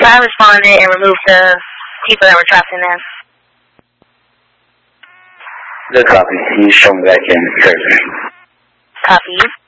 So I responded and removed the people that were trapped in there. Good copy. You show me back in prison. Copy.